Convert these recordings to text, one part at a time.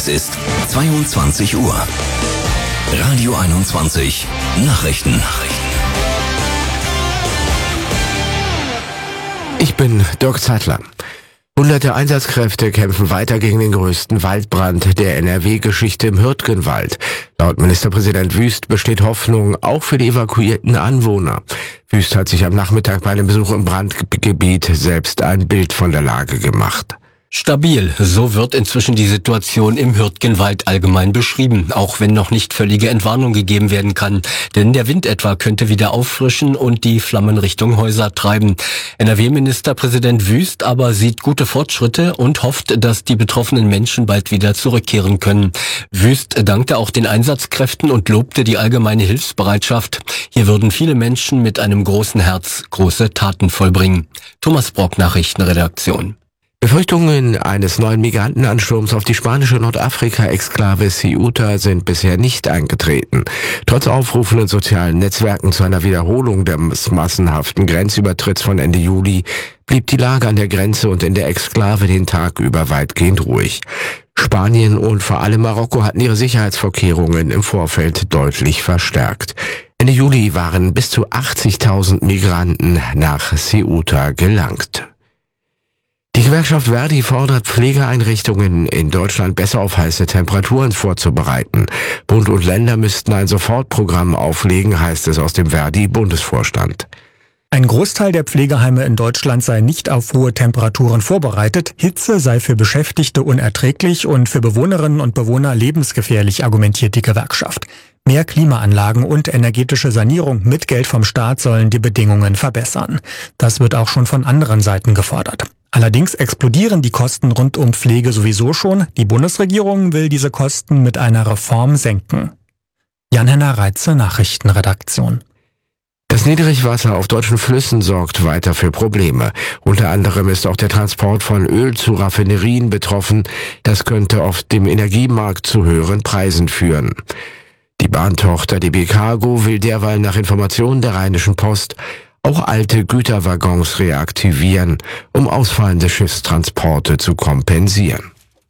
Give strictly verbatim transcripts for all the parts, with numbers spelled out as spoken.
Es ist zweiundzwanzig Uhr. Radio einundzwanzig Nachrichten. Ich bin Dirk Zeitler. Hunderte Einsatzkräfte kämpfen weiter gegen den größten Waldbrand der N R W-Geschichte im Hürtgenwald. Laut Ministerpräsident Wüst besteht Hoffnung auch für die evakuierten Anwohner. Wüst hat sich am Nachmittag bei einem Besuch im Brandgebiet selbst ein Bild von der Lage gemacht. Stabil, so wird inzwischen die Situation im Hürtgenwald allgemein beschrieben, auch wenn noch nicht völlige Entwarnung gegeben werden kann. Denn der Wind etwa könnte wieder auffrischen und die Flammen Richtung Häuser treiben. N R W-Ministerpräsident Wüst aber sieht gute Fortschritte und hofft, dass die betroffenen Menschen bald wieder zurückkehren können. Wüst dankte auch den Einsatzkräften und lobte die allgemeine Hilfsbereitschaft. Hier würden viele Menschen mit einem großen Herz große Taten vollbringen. Thomas Brock, Nachrichtenredaktion. Befürchtungen eines neuen Migrantenansturms auf die spanische Nordafrika-Exklave Ceuta sind bisher nicht eingetreten. Trotz Aufrufen in sozialen Netzwerken zu einer Wiederholung des massenhaften Grenzübertritts von Ende Juli blieb die Lage an der Grenze und in der Exklave den Tag über weitgehend ruhig. Spanien und vor allem Marokko hatten ihre Sicherheitsvorkehrungen im Vorfeld deutlich verstärkt. Ende Juli waren bis zu achtzigtausend Migranten nach Ceuta gelangt. Die Gewerkschaft Verdi fordert Pflegeeinrichtungen in Deutschland besser auf heiße Temperaturen vorzubereiten. Bund und Länder müssten ein Sofortprogramm auflegen, heißt es aus dem Verdi-Bundesvorstand. Ein Großteil der Pflegeheime in Deutschland sei nicht auf hohe Temperaturen vorbereitet. Hitze sei für Beschäftigte unerträglich und für Bewohnerinnen und Bewohner lebensgefährlich, argumentiert die Gewerkschaft. Mehr Klimaanlagen und energetische Sanierung mit Geld vom Staat sollen die Bedingungen verbessern. Das wird auch schon von anderen Seiten gefordert. Allerdings explodieren die Kosten rund um Pflege sowieso schon. Die Bundesregierung will diese Kosten mit einer Reform senken. Jan-Henner Reitze, Nachrichtenredaktion. Das Niedrigwasser auf deutschen Flüssen sorgt weiter für Probleme. Unter anderem ist auch der Transport von Öl zu Raffinerien betroffen. Das könnte auf dem Energiemarkt zu höheren Preisen führen. Die Bahntochter D B Cargo will derweil nach Informationen der Rheinischen Post auch alte Güterwaggons reaktivieren, um ausfallende Schiffstransporte zu kompensieren.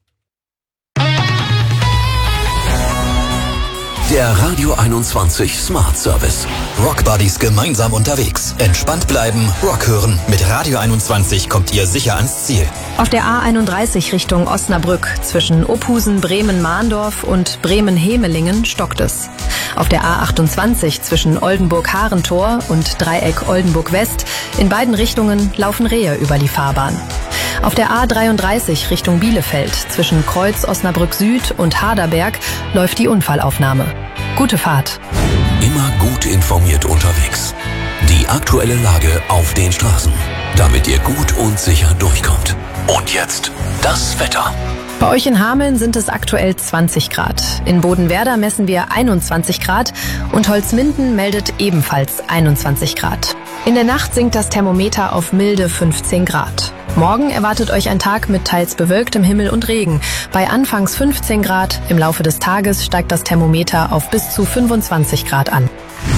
Der Radio einundzwanzig Smart Service. Rock Buddies gemeinsam unterwegs. Entspannt bleiben, Rock hören. Mit Radio einundzwanzig kommt ihr sicher ans Ziel. Auf der A einunddreißig Richtung Osnabrück zwischen Ophusen, Bremen-Mahndorf und Bremen-Hemelingen stockt es. Auf der A achtundzwanzig zwischen Oldenburg-Harentor und Dreieck Oldenburg-West in beiden Richtungen laufen Rehe über die Fahrbahn. Auf der A dreiunddreißig Richtung Bielefeld zwischen Kreuz Osnabrück Süd und Haderberg läuft die Unfallaufnahme. Gute Fahrt. Immer gut informiert unterwegs. Die aktuelle Lage auf den Straßen, damit ihr gut und sicher durchkommt. Und jetzt das Wetter. Bei euch in Hameln sind es aktuell zwanzig Grad. In Bodenwerder messen wir einundzwanzig Grad und Holzminden meldet ebenfalls einundzwanzig Grad. In der Nacht sinkt das Thermometer auf milde fünfzehn Grad. Morgen erwartet euch ein Tag mit teils bewölktem Himmel und Regen. Bei anfangs fünfzehn Grad, im Laufe des Tages steigt das Thermometer auf bis zu fünfundzwanzig Grad an.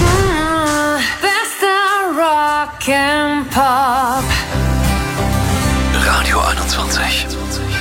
Bester Rock and Pop. Radio einundzwanzig.